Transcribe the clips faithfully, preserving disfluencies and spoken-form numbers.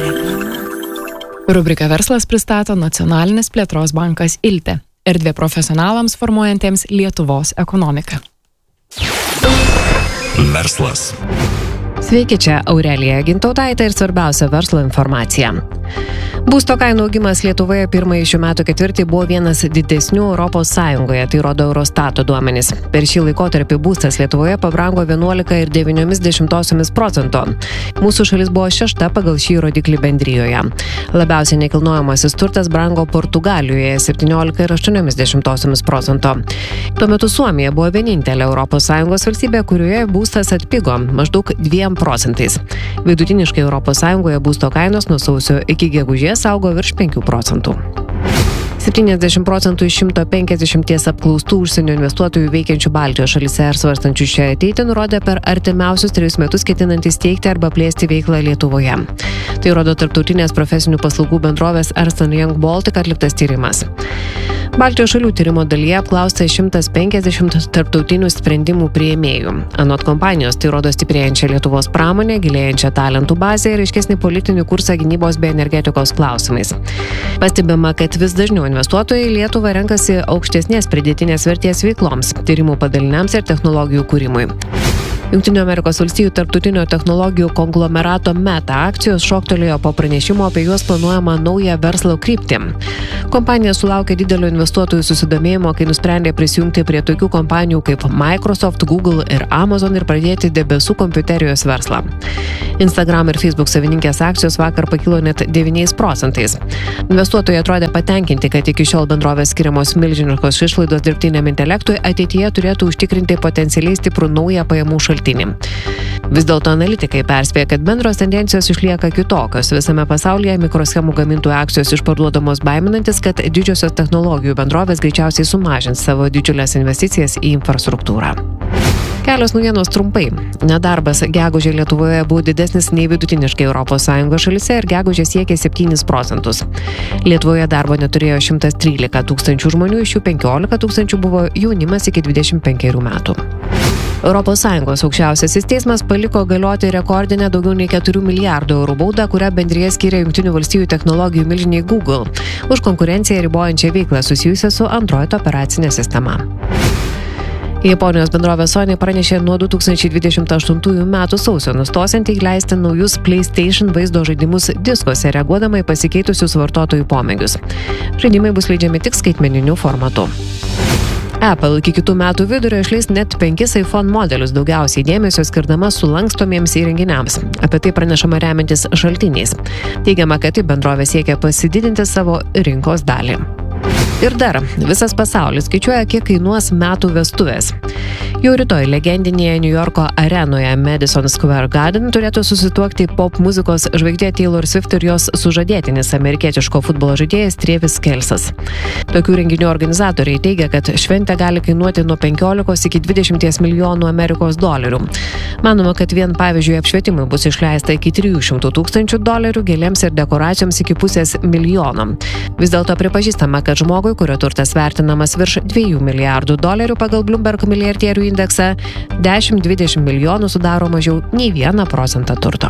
Rubrika Verslas pristato Nacionalinis plėtros bankas Ilte, erdvė profesionalams formuojantiems Lietuvos ekonomiką. Verslas. Sveiki, čia Aurelija Gintautaitė ir svarbiausia verslo informacija. Būsto kainų augimas Lietuvoje pirmąjį šių metų ketvirtį buvo vienas didesnių Europos Sąjungoje, tai rodo Eurostato duomenys. Per šį laikotarpį būstas Lietuvoje pabrango vienuolika ir devyni dešimtosios procento. Mūsų šalis buvo šešta pagal šį rodiklį bendrijoje. Labiausiai nekilnojamasis turtas brango Portugalijoje septyniolika ir aštuoni dešimtosios procento. Tuo metu Suomija buvo vienintelė Europos Sąjungos valstybė, kurioje būstas atpigo maždaug dviem procentais. Vidutiniškai Europos Sąjungoje būsto kainos nuo sausio iki gegužės augo virš penkių procentų. septyniasdešimt procentų iš šimto penkiasdešimties apklaustų užsienio investuotojų veikiančių Baltijos šalyse ir svarstančių šią ateitį nurodė per artimiausius trejus metus ketinantys steigti arba plėsti veiklą Lietuvoje. Tai rodo tarptautinės profesinių paslaugų bendrovės Ernst and Young Baltic atliktas tyrimas. Baltijos šalių tyrimo dalyje apklausta šimtas penkiasdešimt tarptautinių sprendimų priėmėjų. Anot kompanijos tai rodo stiprėjančią Lietuvos pramonę, gilėjančią talentų bazę ir aiškesnį politinį kursą gynybos bei energetikos klausimais. Pastebima, kad vis dažniau investuotojai Lietuvą renkasi aukštesnės pridėtinės vertės veikloms, tyrimų padaliniams ir technologijų kūrimui. Jungtinių Amerikos valstijų tarptautinio technologijų konglomerato Meta akcijos šoktelėjo po pranešimo apie juos planuojamą naują verslo kryptį. Kompanija sulaukė didelio investuotojų susidomėjimo, kai nusprendė prisijungti prie tokių kompanijų kaip Microsoft, Google ir Amazon ir pradėti debesų kompiuterijos verslą. Instagram ir Facebook savininkės akcijos vakar pakilo net devyniais procentais. Investuotojai atrodė patenkinti, kad iki šiol bendrovės skiriamos milžiniškos išlaidos dirbtiniam intelektui ateityje turėtų užtikrinti potencialiai stiprų naują pajamų šaltinį. Vis dėlto analitikai perspėja, kad bendros tendencijos išlieka kitokios. Visame pasaulyje mikroschemų gamintojų akcijos išparduodamos baiminantis, kad didžiosios technologijų bendrovės greičiausiai sumažins savo didžiulės investicijas į infrastruktūrą. Kelios naujienos trumpai. Nedarbas gegužė Lietuvoje buvo didesnis nei vidutiniškai Europos Sąjungos šalyse ir gegužė siekė septynis procentus. Lietuvoje darbo neturėjo šimtas trylika tūkstančių žmonių, iš jų penkiolika tūkstančių buvo jaunimas iki dvidešimt penkerių metų. Europos Sąjungos aukščiausiasis teismas paliko galioti rekordinę daugiau nei keturių milijardų eurų baudą, kurią bendrija skiria Jungtinių valstijų technologijų milžiniai Google už konkurenciją ribojančią veiklą susijusią su Android operacinė sistema. Japonijos bendrovė Sony pranešė nuo du tūkstančiai dvidešimt aštuntųjų metų sausio nustosianti įleisti naujus PlayStation vaizdo žaidimus diskuose, reaguodama į pasikeitusius vartotojų pomėgius. Žaidimai bus leidžiami tik skaitmeniniu formatu. Apple iki kitų metų vidurio išleis net penkis iPhone modelius, daugiausiai dėmesio skirdama sulankstomiems įrenginiams. Apie tai pranešama remiantis šaltiniais. Teigiama, kad taip bendrovė siekia pasididinti savo rinkos dalį. Ir dar, visas pasaulis skaičiuoja, kiek kainuos metų vestuvės. Jau rytoj legendinėje New Yorko arenoje Madison Square Garden turėtų susituokti pop muzikos žvaigždė Taylor Swift ir jos sužadėtinis amerikietiško futbolo žaidėjas Travis Kelce'as. Tokių renginių organizatoriai teigia, kad šventė gali kainuoti nuo penkiolikos iki dvidešimties milijonų Amerikos dolerių. Manoma, kad vien pavyzdžiui apšvietimui bus išleista iki trijų šimtų tūkstančių dolerių, gėlėms ir dekoracijoms iki pusės milijono. Vis dėlto pripažįstama, kad žmogui, kurio turtas vertinamas virš dviejų milijardų dolerių pagal Bloomberg milijardierių indeksą, dešimt dvidešimt milijonų sudaro mažiau nei vieną procentą turto.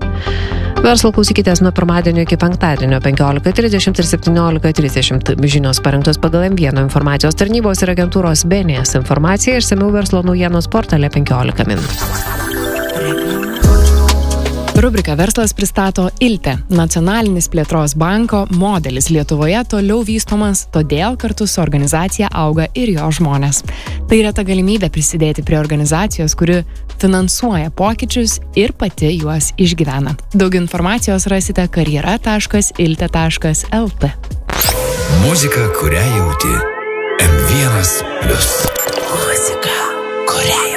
Verslo klausykitės nuo pirmadienio iki penktadienio penkiolika trisdešimt ir septyniolika trisdešimt. Žinios parengtos pagal M vienas informacijos tarnybos ir agentūros B N S informacija, išsamiau verslo naujienos portale penkiolika min. Rubrika Verslas pristato Ilte, Nacionalinis plėtros banko modelis Lietuvoje toliau vystomas, todėl kartu su organizacija auga ir jo žmonės. Tai reta galimybė prisidėti prie organizacijos, kuri finansuoja pokyčius ir pati juos išgyvena. Daug informacijos rasite karjera taškas ilte taškas lt. Muzika, kurią jauti. M vienas plius. Muzika, kurią